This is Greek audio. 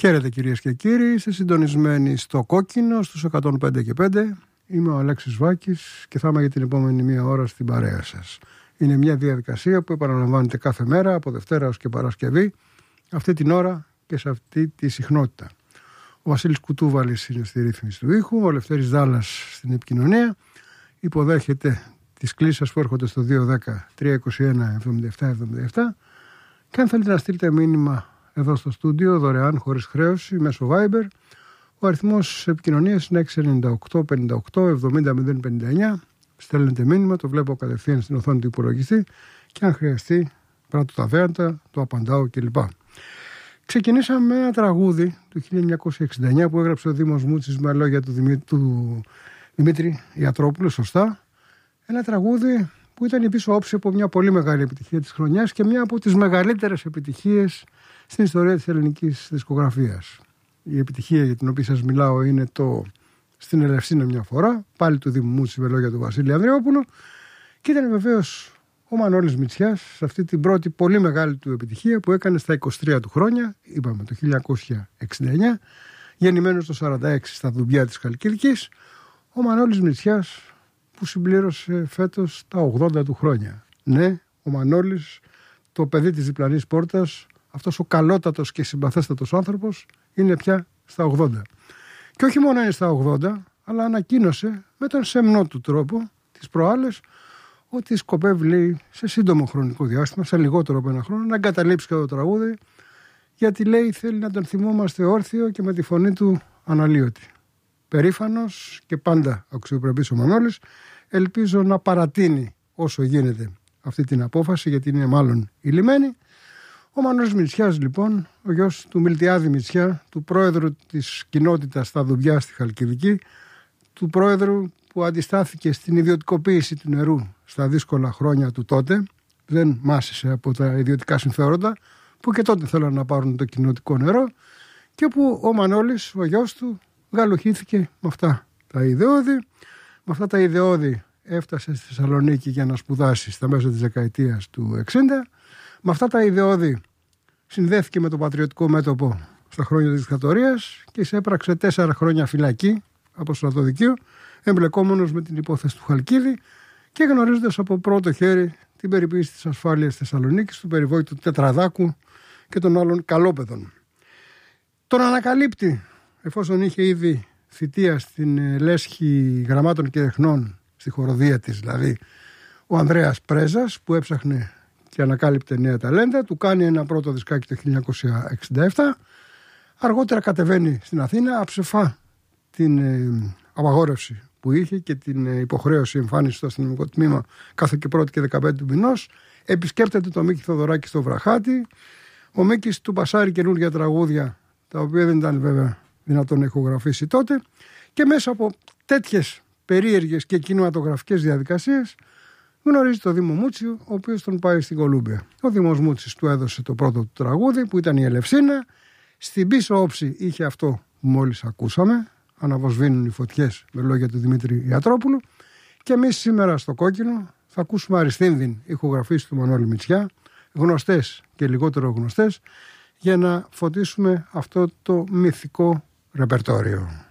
Χαίρετε κυρίες και κύριοι, είστε συντονισμένοι στο Κόκκινο στους 105 και 5. Είμαι ο Αλέξης Βάκης και θα είμαι για την επόμενη μία ώρα στην παρέα σας. Είναι μια διαδικασία που επαναλαμβάνεται κάθε μέρα από Δευτέρα ως και Παρασκευή, αυτή την ώρα και σε αυτή τη συχνότητα. Ο Βασίλης Κουτούβαλης είναι στη ρύθμιση του ήχου, ο Λευτέρης Δάλλας στην επικοινωνία. Υποδέχεται τις κλήσεις που έρχονται στο 210-321-7777 και αν θέλετε να στείλετε μήνυμα εδώ στο στούντιο, δωρεάν, χωρίς χρέωση, μέσω Viber, ο αριθμός επικοινωνίας είναι 698-58-70-059. Στέλνετε μήνυμα, το βλέπω κατευθείαν στην οθόνη του υπολογιστή και αν χρειαστεί, πράττω τα δέαντα, το απαντάω κλπ. Ξεκινήσαμε με ένα τραγούδι του 1969 που έγραψε ο Δήμος Μούτσης με λόγια του Δημήτρη Ιατρόπουλου, σωστά. Ένα τραγούδι που ήταν η πίσω όψη από μια πολύ μεγάλη επιτυχία της χρονιάς και μια από τις μεγαλύτερες επιτυχίες στην ιστορία της ελληνικής δισκογραφίας. Η επιτυχία για την οποία σας μιλάω είναι το «Στην Ελευσίνα μια φορά», πάλι του Δήμου Μούτση με λόγια του Βασίλη Ανδρεόπουλου, και ήταν βεβαίως ο Μανώλης Μητσιάς σε αυτή την πρώτη πολύ μεγάλη του επιτυχία που έκανε στα 23 του χρόνια, είπαμε το 1969, γεννημένος το 46 στα Δουμπιά της Χαλκιδικής, ο Μανώλης Μητσιάς που συμπλήρωσε φέτος τα 80 του χρόνια. Ναι, ο Μανώλης, το παιδί της διπλανής πόρτας, αυτός ο καλότατος και συμπαθέστατος άνθρωπος, είναι πια στα 80. Και όχι μόνο είναι στα 80, αλλά ανακοίνωσε με τον σεμνό του τρόπο τις προάλλες ότι σκοπεύει, λέει, σε σύντομο χρονικό διάστημα, σε λιγότερο από ένα χρόνο, να εγκαταλείψει και το τραγούδι, γιατί, λέει, θέλει να τον θυμόμαστε όρθιο και με τη φωνή του αναλύωτη. Περήφανος και πάντα αξιοπρεπής ο Μανώλης, ελπίζω να παρατείνει όσο γίνεται αυτή την απόφαση, γιατί είναι μάλλον ηλυμένη. Ο Μανώλης Μητσιάς, λοιπόν, ο γιος του Μιλτιάδη Μητσιά, του πρόεδρου της κοινότητας στα Δουμπιά στη Χαλκιδική, του πρόεδρου που αντιστάθηκε στην ιδιωτικοποίηση του νερού στα δύσκολα χρόνια του τότε, δεν μάσησε από τα ιδιωτικά συμφέροντα, που και τότε θέλαν να πάρουν το κοινοτικό νερό, και που ο Μανώλης, ο γιος του, γαλουχήθηκε με αυτά τα ιδεώδη. Με αυτά τα ιδεώδη έφτασε στη Θεσσαλονίκη για να σπουδάσει στα μέσα της δεκαετίας του 60. Με αυτά τα ιδεώδη συνδέθηκε με το πατριωτικό μέτωπο στα χρόνια της δικτατορίας και εισέπραξε 4 χρόνια φυλακή από στρατοδικείο, εμπλεκόμενος με την υπόθεση του Χαλκίδη και γνωρίζοντας από πρώτο χέρι την περιποίηση της ασφάλειας Θεσσαλονίκης, του περιβόητου Τετραδάκου και των άλλων καλόπεδων. Τον ανακαλύπτει, εφόσον είχε ήδη θητεία στην λέσχη γραμμάτων και τεχνών, στη χοροδία της δηλαδή, ο Ανδρέας Πρέζας, που έψαχνε και ανακάλυπτε νέα ταλέντα, του κάνει ένα πρώτο δισκάκι το 1967. Αργότερα κατεβαίνει στην Αθήνα, αψεφά την απαγόρευση που είχε και την υποχρέωση εμφάνιση στο αστυνομικό τμήμα κάθε και 1η και 15 του μηνός. Επισκέπτεται το Μίκη Θοδωράκη στο Βραχάτι. Ο Μίκης του πασάρει καινούργια τραγούδια, τα οποία δεν ήταν βέβαια δυνατόν να ηχογραφήσει τότε, και μέσα από τέτοιες περίεργες και κινηματογραφικές διαδικασίες γνωρίζει το Δήμο Μούτσι, ο οποίος τον πάει στην Κολούμπια. Ο Δήμος Μούτσης του έδωσε το πρώτο του τραγούδι, που ήταν η Ελευσίνα. Στην πίσω όψη είχε αυτό που μόλις ακούσαμε, «Αναβοσβήνουν οι φωτιές», με λόγια του Δημήτρη Ιατρόπουλου. Και εμείς σήμερα στο Κόκκινο θα ακούσουμε αριστεύνδυν ηχογραφήσεις του Μανώλη Μητσιά, γνωστές και λιγότερο γνωστές, για να φωτίσουμε αυτό το μυθικό ρεπερτόριο.